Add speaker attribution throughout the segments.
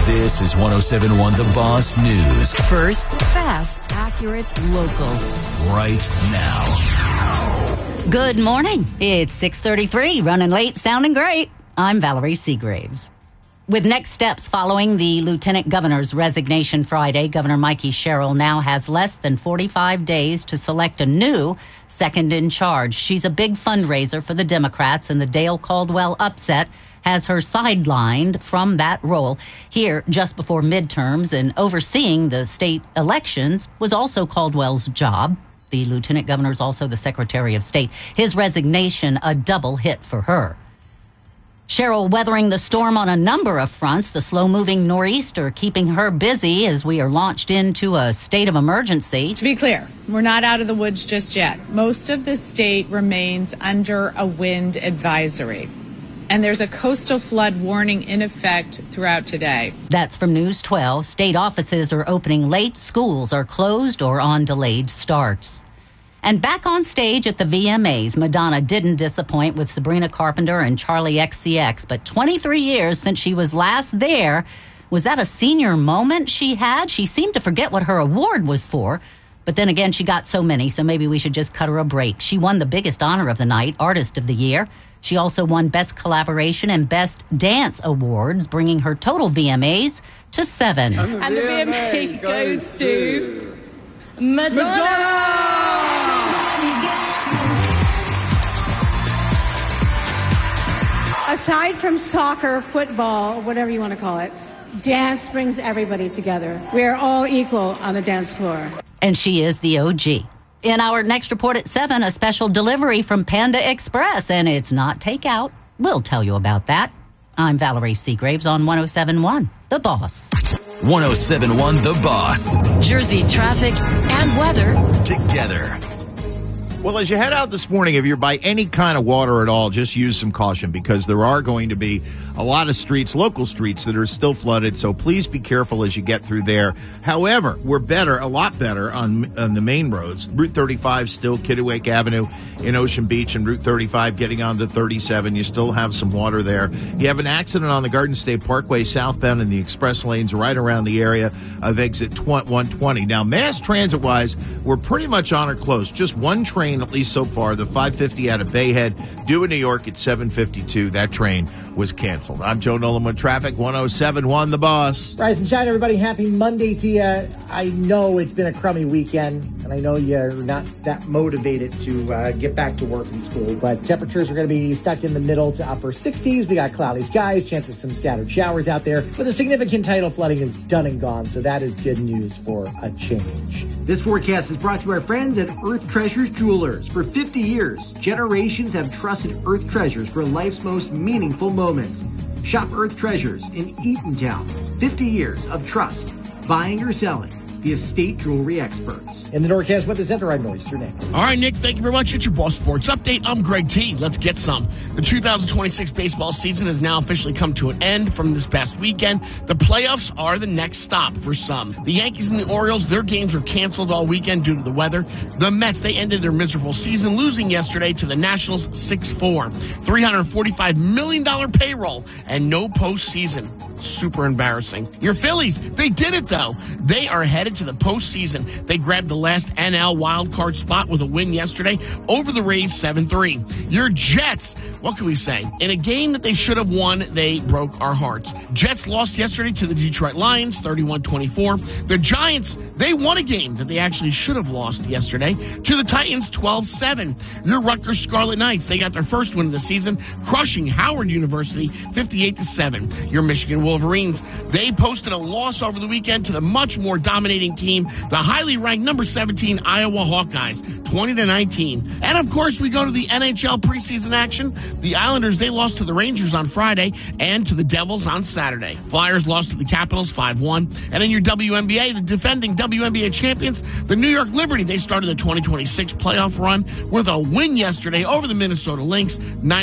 Speaker 1: This is 107.1 The Boss News.
Speaker 2: First, fast, accurate, local.
Speaker 1: Right now.
Speaker 3: Good morning. It's 6:33, running late, sounding great. I'm Valerie Seagraves. With next steps following the Lieutenant Governor's resignation Friday, Governor Mikey Sherrill now has less than 45 days to select a new second in charge. She's a big fundraiser for the Democrats, and the Dale Caldwell upset has her sidelined from that role. Here, just before midterms and overseeing the state elections was also Caldwell's job. The Lieutenant Governor is also the Secretary of State. His resignation, a double hit for her. Sherrill weathering the storm on a number of fronts, the slow-moving nor'easter keeping her busy as we are launched into a state of emergency.
Speaker 4: To be clear, we're not out of the woods just yet. Most of the state remains under a wind advisory, and there's a coastal flood warning in effect throughout today.
Speaker 3: That's from News 12. State offices are opening late, schools are closed or on delayed starts. And back on stage at the VMAs, Madonna didn't disappoint with Sabrina Carpenter and Charlie XCX, but 23 years since she was last there. Was that a senior moment she had? She seemed to forget what her award was for, but then again, she got so many, so maybe we should just cut her a break. She won the biggest honor of the night, Artist of the Year. She also won Best Collaboration and Best Dance awards, bringing her total VMAs to 7.
Speaker 4: And the VMA goes to Madonna!
Speaker 5: Aside from soccer, football, whatever you want to call it, dance brings everybody together. We are all equal on the dance floor.
Speaker 3: And she is the OG. In our next report at 7, a special delivery from Panda Express, and it's not takeout. We'll tell you about that. I'm Valerie Seagraves on 107.1 The Boss.
Speaker 1: 107.1 The Boss.
Speaker 2: Jersey traffic and weather
Speaker 1: Together.
Speaker 6: Well, as you head out this morning, if you're by any kind of water at all, just use some caution because there are going to be a lot of streets, local streets, that are still flooded. So please be careful as you get through there. However, we're better, a lot better on the main roads. Route 35 still, Kittiwake Avenue in Ocean Beach, and Route 35 getting on to 37. You still have some water there. You have an accident on the Garden State Parkway southbound in the express lanes right around the area of exit 120. Now, mass transit-wise, we're pretty much on or close. Just one train, at least so far, the 550 out of Bayhead, due in New York at 7:52. That train was canceled. I'm Joe Nolan with traffic, 107.1 The Boss.
Speaker 7: Rise and shine, everybody. Happy Monday to you. I know it's been a crummy weekend, and I know you're not that motivated to get back to work and school, but temperatures are going to be stuck in the middle to upper 60s. We got cloudy skies, chances of some scattered showers out there, but the significant tidal flooding is done and gone, so that is good news for a change.
Speaker 8: This forecast is brought to our friends at Earth Treasures Jewelers. For 50 years, generations have trusted Earth Treasures for life's most meaningful moments. Shop Earth Treasures in Eatontown. 50 years of trust, buying or selling. The estate jewelry experts.
Speaker 7: In the Norcast Weather Center, I'm Noise. Your name.
Speaker 9: All right, Nick, thank you very much. It's your Boss Sports Update. I'm Greg T. Let's get some. The 2026 baseball season has now officially come to an end from this past weekend. The playoffs are the next stop for some. The Yankees and the Orioles, their games were canceled all weekend due to the weather. The Mets, they ended their miserable season, losing yesterday to the Nationals 6-4. $345 million payroll and no postseason. Super embarrassing. Your Phillies, they did it, though. They are headed to the postseason. They grabbed the last NL wildcard spot with a win yesterday over the Rays 7-3. Your Jets, what can we say? In a game that they should have won, they broke our hearts. Jets lost yesterday to the Detroit Lions, 31-24. The Giants, they won a game that they actually should have lost yesterday to the Titans, 12-7. Your Rutgers Scarlet Knights, they got their first win of the season, crushing Howard University, 58-7. Your Michigan Wolverines, they posted a loss over the weekend to the much more dominating team, the highly ranked number 17 Iowa Hawkeyes, 20-19. And of course, we go to the NHL preseason action. The Islanders, they lost to the Rangers on Friday and to the Devils on Saturday. Flyers lost to the Capitals 5-1. And in your WNBA, the defending WNBA champions, the New York Liberty, they started the 2026 playoff run with a win yesterday over the Minnesota Lynx,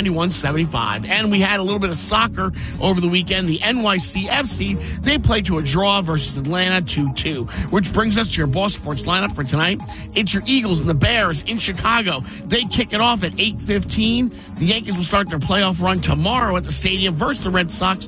Speaker 9: 91-75. And we had a little bit of soccer over the weekend. The NYCFC, they played to a draw versus Atlanta 2-2, which brings us to your Boss Sports lineup for tonight. It's your Eagles and the Bears in Chicago. They kick it off at 8:15. The Yankees will start their playoff run tomorrow at the stadium versus the Red Sox